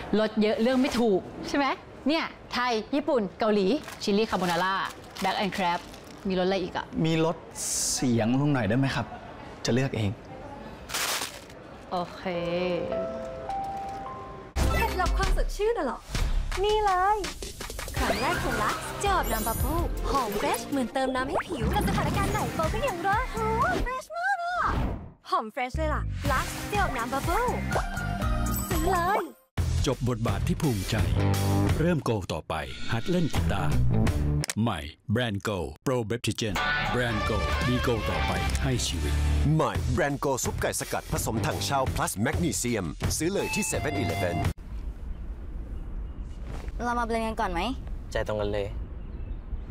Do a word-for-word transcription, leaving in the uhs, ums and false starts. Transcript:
รสเยอะเรื่องไม่ถูกใช่ไหมเนี่ยไทยญี่ปุ่นเกาหลีชิลลี่คาโบนาร่าแบล็กแอนด์แครบมีรสอะไรอีกอะมีรสเสียงลงหน่อยได้ไหมครับจะเลือกเองโอเคเคล็ดลับความสดชื่นน่ะหรอนี่เลยครั้งแรกของลักซ์เจลน้ำบับเบิ้ลหอมเฟรชเหมือนเติมน้ำให้ผิวกับสถานการณ์ไหนโบก็ยังรอดหอมเฟรชมากอ่ะหอมเฟรชเลยล่ะลักซ์เจลน้ำบับเบิ้ลซื้อเลยจบบทบาทที่ภูมิใจเริ่มโกต่อไปหัดเล่นกีตาร์ใหม่แบรนด์โกโปรเบปทิเจนแบรนด์โกดีโกต่อไปให้ชีวิตใหม่แบรนด์โกซุปไก่สกัดผสมถังเช่า plus แมกนีเซียมซื้อเลยที่เซเว่นอีเลฟเว่นเรามาเบลนกันก่อนไหมใจตรงกันเลย